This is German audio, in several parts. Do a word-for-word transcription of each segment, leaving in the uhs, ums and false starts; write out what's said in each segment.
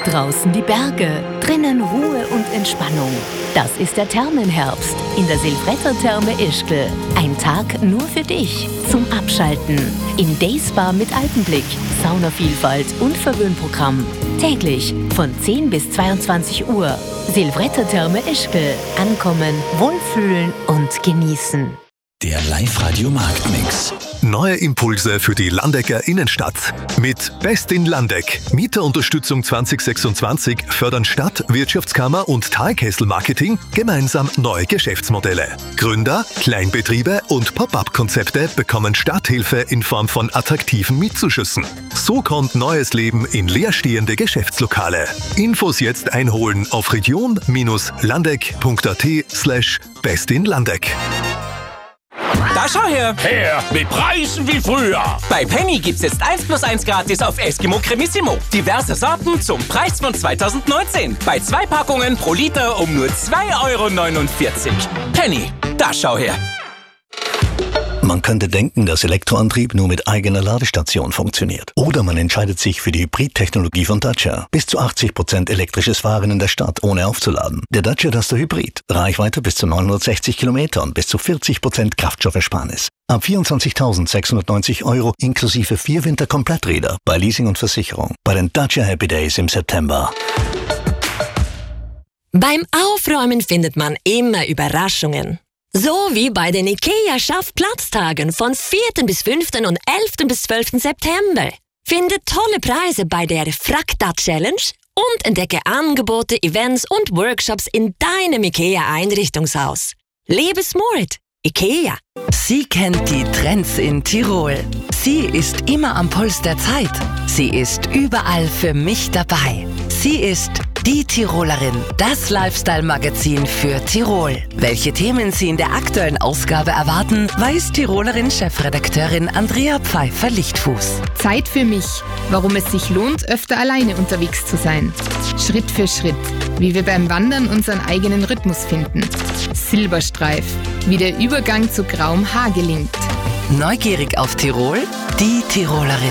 Draußen die Berge, drinnen Ruhe und Entspannung. Das ist der Thermenherbst in der Silvretter Therme Ischgl. Ein Tag nur für dich zum Abschalten. Im Dayspa mit Alpenblick, Saunavielfalt und Verwöhnprogramm. Täglich von zehn bis zweiundzwanzig Uhr. Silvretter Therme Ischgl. Ankommen, wohlfühlen und genießen. Der Live-Radio Marktmix. Neue Impulse für die Landecker Innenstadt. Mit Best in Landeck. Mieterunterstützung zwanzig sechsundzwanzig fördern Stadt, Wirtschaftskammer und Talkessel Marketing gemeinsam neue Geschäftsmodelle. Gründer, Kleinbetriebe und Pop-up-Konzepte bekommen Starthilfe in Form von attraktiven Mietzuschüssen. So kommt neues Leben in leerstehende Geschäftslokale. Infos jetzt einholen auf region-landeck.at slash bestinlandeck. Da schau her! Her, mit Preisen wie früher! Bei Penny gibt's jetzt eins plus eins gratis auf Eskimo Cremissimo. Diverse Sorten zum Preis von zweitausendneunzehn. Bei zwei Packungen pro Liter um nur zwei Euro neunundvierzig. Penny, da schau her! Man könnte denken, dass Elektroantrieb nur mit eigener Ladestation funktioniert. Oder man entscheidet sich für die Hybrid-Technologie von Dacia. Bis zu achtzig Prozent elektrisches Fahren in der Stadt, ohne aufzuladen. Der Dacia Duster Hybrid. Reichweite bis zu neunhundertsechzig Kilometer und bis zu vierzig Prozent Kraftstoffersparnis. Ab vierundzwanzigtausendsechshundertneunzig Euro inklusive vier Winter-Kompletträder bei Leasing und Versicherung. Bei den Dacia Happy Days im September. Beim Aufräumen findet man immer Überraschungen. So wie bei den IKEA-Schaffplatztagen von vierten bis fünften und elften bis zwölften September. Finde tolle Preise bei der Frakta-Challenge und entdecke Angebote, Events und Workshops in deinem IKEA-Einrichtungshaus. Lebe smart. IKEA. Sie kennt die Trends in Tirol. Sie ist immer am Puls der Zeit. Sie ist überall für mich dabei. Sie ist die Tirolerin, das Lifestyle-Magazin für Tirol. Welche Themen Sie in der aktuellen Ausgabe erwarten, weiß Tirolerin-Chefredakteurin Andrea Pfeiffer-Lichtfuß. Zeit für mich, warum es sich lohnt, öfter alleine unterwegs zu sein. Schritt für Schritt, wie wir beim Wandern unseren eigenen Rhythmus finden. Silberstreif, wie der Übergang zu grauem Haar gelingt. Neugierig auf Tirol? Die Tirolerin.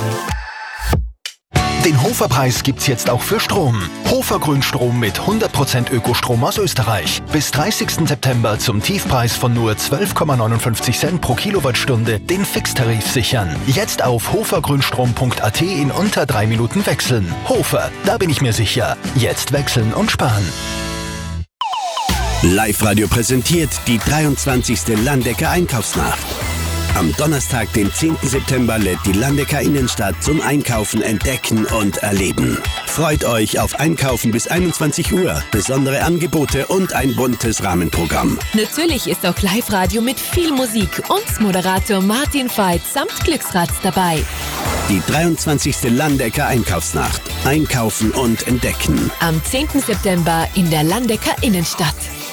Den Hofer-Preis gibt's jetzt auch für Strom. Hofer Grünstrom mit hundert Prozent Ökostrom aus Österreich. Bis dreißigsten September zum Tiefpreis von nur zwölf Komma neunundfünfzig Cent pro Kilowattstunde den Fixtarif sichern. Jetzt auf hofergrünstrom punkt at in unter drei Minuten wechseln. Hofer, da bin ich mir sicher. Jetzt wechseln und sparen. Live-Radio präsentiert die dreiundzwanzigste Landecker Einkaufsnacht. Am Donnerstag, den zehnten September, lädt die Landecker Innenstadt zum Einkaufen, Entdecken und Erleben. Freut euch auf Einkaufen bis einundzwanzig Uhr, besondere Angebote und ein buntes Rahmenprogramm. Natürlich ist auch Live-Radio mit viel Musik und Moderator Martin Veit samt Glücksrad dabei. Die dreiundzwanzigste Landecker Einkaufsnacht. Einkaufen und Entdecken. Am zehnten September in der Landecker Innenstadt.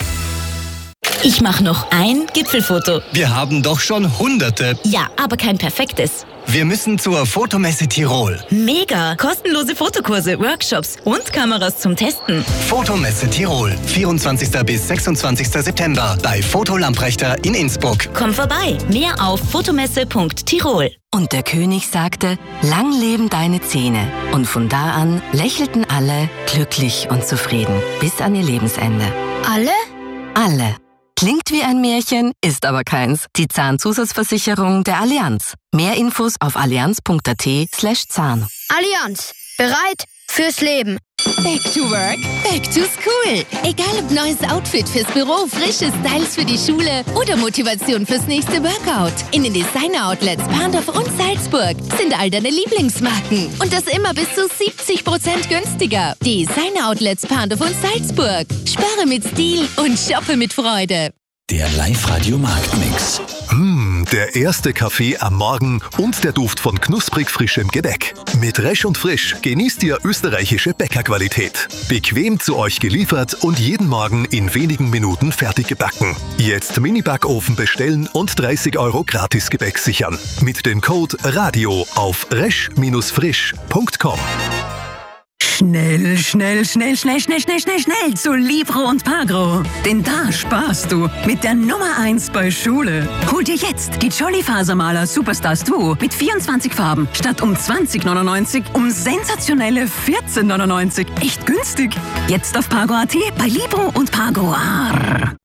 Ich mache noch ein Gipfelfoto. Wir haben doch schon hunderte. Ja, aber kein perfektes. Wir müssen zur Fotomesse Tirol. Mega! Kostenlose Fotokurse, Workshops und Kameras zum Testen. Fotomesse Tirol. vierundzwanzigsten bis sechsundzwanzigsten September bei Foto Lamprechter in Innsbruck. Komm vorbei. Mehr auf fotomesse punkt tirol. Und der König sagte, lang leben deine Zähne. Und von da an lächelten alle glücklich und zufrieden bis an ihr Lebensende. Alle? Alle. Klingt wie ein Märchen, ist aber keins. Die Zahnzusatzversicherung der Allianz. Mehr Infos auf allianz punkt at slash Zahn. Allianz. Bereit fürs Leben. Back to work, back to school. Egal ob neues Outfit fürs Büro, frische Styles für die Schule oder Motivation fürs nächste Workout. In den Designer-Outlets Parndorf und Salzburg sind all deine Lieblingsmarken. Und das immer bis zu siebzig Prozent günstiger. Designer-Outlets Parndorf und Salzburg. Spare mit Stil und shoppe mit Freude. Der Live-Radio Marktmix. Mmh, der erste Kaffee am Morgen und der Duft von knusprig frischem Gebäck. Mit Resch und Frisch genießt ihr österreichische Bäckerqualität. Bequem zu euch geliefert und jeden Morgen in wenigen Minuten fertig gebacken. Jetzt Mini-Backofen bestellen und dreißig Euro gratis Gebäck sichern. Mit dem Code RADIO auf resch Bindestrich frisch punkt com. Schnell, schnell, schnell, schnell, schnell, schnell, schnell, schnell zu Libro und Pagro. Denn da sparst du mit der Nummer eins bei Schule. Hol dir jetzt die Jolly Fasermaler Superstars Duo mit vierundzwanzig Farben statt um zwanzig neunundneunzig um sensationelle vierzehn neunundneunzig. Echt günstig. Jetzt auf Pagro Punkt at bei Libro und Pagro. Arr.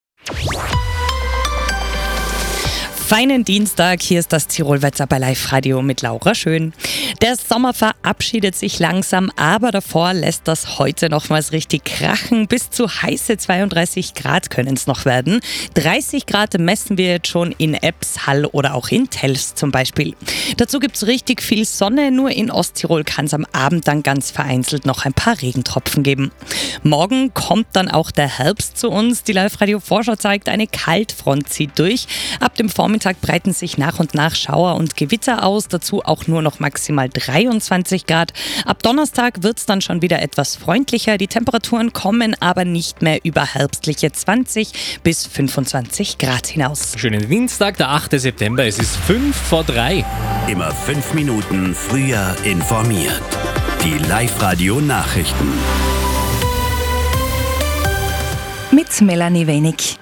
Feinen Dienstag, hier ist das Tirolwetter bei Live Radio mit Laura Schön. Der Sommer verabschiedet sich langsam, aber davor lässt das heute nochmals richtig krachen. Bis zu heiße zweiunddreißig Grad können es noch werden. dreißig Grad messen wir jetzt schon in Ebbs, Hall oder auch in Telfs zum Beispiel. Dazu gibt es richtig viel Sonne, nur in Osttirol kann es am Abend dann ganz vereinzelt noch ein paar Regentropfen geben. Morgen kommt dann auch der Herbst zu uns. Die Live Radio Vorschau zeigt, eine Kaltfront zieht durch. Ab dem Vormittag Tag breiten sich nach und nach Schauer und Gewitter aus, dazu auch nur noch maximal dreiundzwanzig Grad. Ab Donnerstag wird es dann schon wieder etwas freundlicher. Die Temperaturen kommen aber nicht mehr über herbstliche zwanzig bis fünfundzwanzig Grad hinaus. Schönen Dienstag, der achte September, es ist fünf vor drei. Immer fünf Minuten früher informiert. Die Live Radio Nachrichten. Mit Melanie Wenig.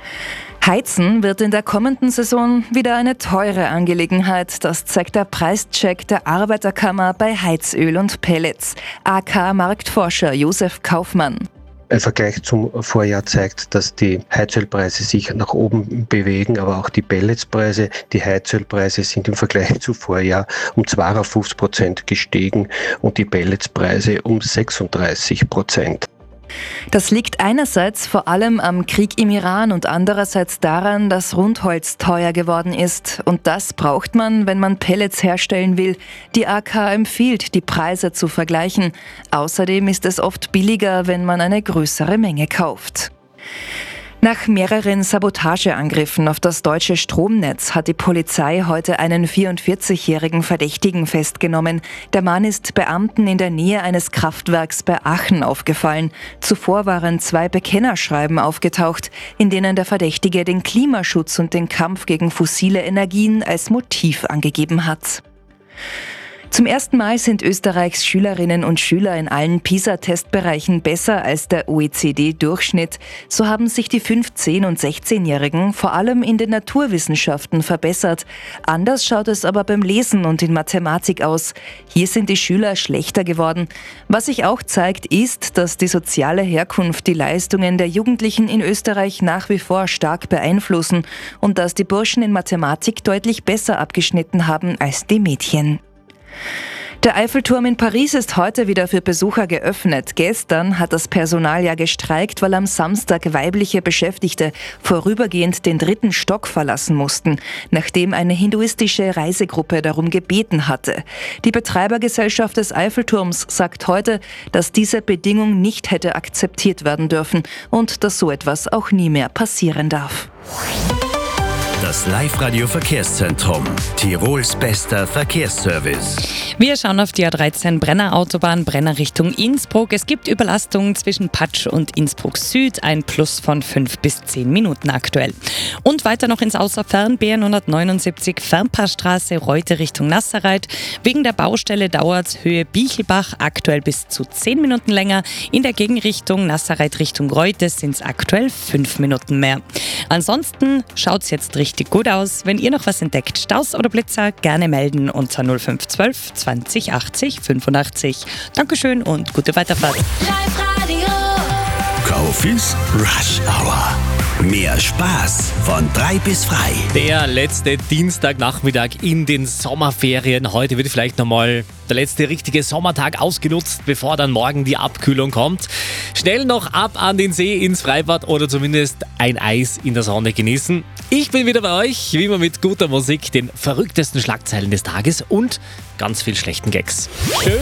Heizen wird in der kommenden Saison wieder eine teure Angelegenheit. Das zeigt der Preischeck der Arbeiterkammer bei Heizöl und Pellets. A K-Marktforscher Josef Kaufmann. Ein Vergleich zum Vorjahr zeigt, dass die Heizölpreise sich nach oben bewegen, aber auch die Pelletspreise. Die Heizölpreise sind im Vergleich zu Vorjahr um zweiundfünfzig Prozent gestiegen und die Pelletspreise um sechsunddreißig Prozent. Das liegt einerseits vor allem am Krieg im Iran und andererseits daran, dass Rundholz teuer geworden ist. Und das braucht man, wenn man Pellets herstellen will. Die A K empfiehlt, die Preise zu vergleichen. Außerdem ist es oft billiger, wenn man eine größere Menge kauft. Nach mehreren Sabotageangriffen auf das deutsche Stromnetz hat die Polizei heute einen vierundvierzigjährigen Verdächtigen festgenommen. Der Mann ist Beamten in der Nähe eines Kraftwerks bei Aachen aufgefallen. Zuvor waren zwei Bekennerschreiben aufgetaucht, in denen der Verdächtige den Klimaschutz und den Kampf gegen fossile Energien als Motiv angegeben hat. Zum ersten Mal sind Österreichs Schülerinnen und Schüler in allen PISA-Testbereichen besser als der O E C D-Durchschnitt. So haben sich die fünfzehn- und sechzehnjährigen vor allem in den Naturwissenschaften verbessert. Anders schaut es aber beim Lesen und in Mathematik aus. Hier sind die Schüler schlechter geworden. Was sich auch zeigt, ist, dass die soziale Herkunft die Leistungen der Jugendlichen in Österreich nach wie vor stark beeinflussen und dass die Burschen in Mathematik deutlich besser abgeschnitten haben als die Mädchen. Der Eiffelturm in Paris ist heute wieder für Besucher geöffnet. Gestern hat das Personal ja gestreikt, weil am Samstag weibliche Beschäftigte vorübergehend den dritten Stock verlassen mussten, nachdem eine hinduistische Reisegruppe darum gebeten hatte. Die Betreibergesellschaft des Eiffelturms sagt heute, dass diese Bedingung nicht hätte akzeptiert werden dürfen und dass so etwas auch nie mehr passieren darf. Das Live Radio Verkehrszentrum. Tirols bester Verkehrsservice. Wir schauen auf die A dreizehn Brenner Autobahn, Brenner Richtung Innsbruck. Es gibt Überlastungen zwischen Patsch und Innsbruck Süd, ein Plus von fünf bis zehn Minuten aktuell. Und weiter noch ins Außerfern, B N hundertneunundsiebzig Fernpassstraße, Reute Richtung Nasserreit. Wegen der Baustelle dauert es Höhe Biechelbach aktuell bis zu zehn Minuten länger. In der Gegenrichtung Nasserreit Richtung Reute sind es aktuell fünf Minuten mehr. Ansonsten schaut es jetzt richtig gut aus. Wenn ihr noch was entdeckt, Staus oder Blitzer, gerne melden unter null fünf zwölf zwanzig achtzig fünfundachtzig. Dankeschön und gute Weiterfahrt. Kaufis Rush Hour. Mehr Spaß von drei bis frei. Der letzte Dienstagnachmittag in den Sommerferien. Heute wird vielleicht nochmal der letzte richtige Sommertag ausgenutzt, bevor dann morgen die Abkühlung kommt. Schnell noch ab an den See ins Freibad oder zumindest ein Eis in der Sonne genießen. Ich bin wieder bei euch, wie immer mit guter Musik, den verrücktesten Schlagzeilen des Tages und ganz viel schlechten Gags. Schön.